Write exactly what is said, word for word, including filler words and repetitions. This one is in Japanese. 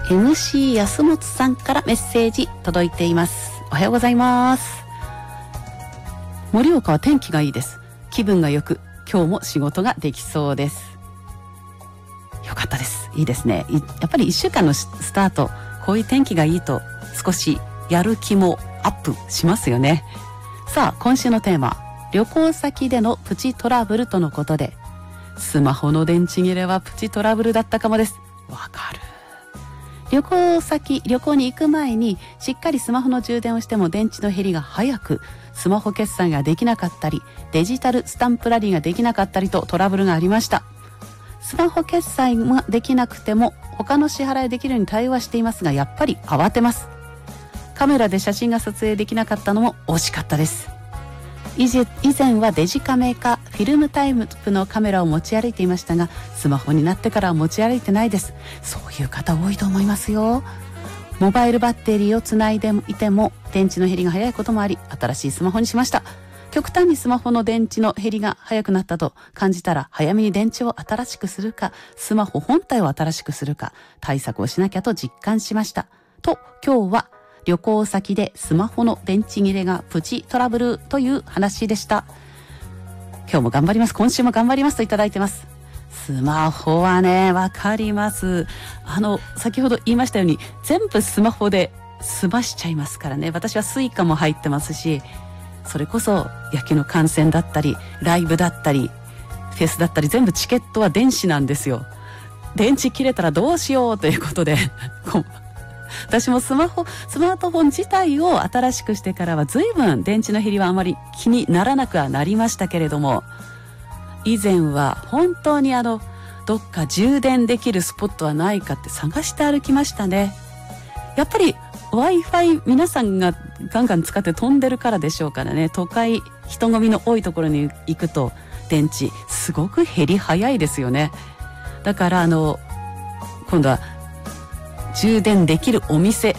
エムシー 安本さんからメッセージ届いています。おはようございます。盛岡は天気がいいです。気分がよく今日も仕事ができそうです。よかったです。いいですね。やっぱりいっしゅうかんのスタート、こういう天気がいいと少しやる気もアップしますよね。さあ、今週のテーマ、旅行先でのプチトラブルとのことで、スマホの電池切れはプチトラブルだったかもです。わかる。旅行先、旅行に行く前にしっかりスマホの充電をしても電池の減りが早く、スマホ決済ができなかったり、デジタルスタンプラリーができなかったりとトラブルがありました。スマホ決済ができなくても他の支払いできるように対応はしていますが、やっぱり慌てます。カメラで写真が撮影できなかったのも惜しかったです。以前はデジカメかフィルムタイプのカメラを持ち歩いていましたが、スマホになってからは持ち歩いてないです。そういう方多いと思いますよ。モバイルバッテリーをつないでいても電池の減りが早いこともあり、新しいスマホにしました。極端にスマホの電池の減りが早くなったと感じたら、早めに電池を新しくするか、スマホ本体を新しくするか、対策をしなきゃと実感しました。と、今日は旅行先でスマホの電池切れがプチトラブルという話でした。今日も頑張ります。今週も頑張りますといただいてます。スマホはね、わかります。あの、先ほど言いましたように、全部スマホで済ましちゃいますからね。私はスイカも入ってますし、それこそ野球の観戦だったり、ライブだったり、フェスだったり、全部チケットは電子なんですよ。電池切れたらどうしようということで、私もスマホ、スマートフォン自体を新しくしてからは随分電池の減りはあまり気にならなくはなりましたけれども、以前は本当にあのどっか充電できるスポットはないかって探して歩きましたね。やっぱり Wi-Fi 皆さんがガンガン使って飛んでるからでしょうからね。都会、人混みの多いところに行くと電池すごく減り早いですよね。だからあの今度は充電できるお店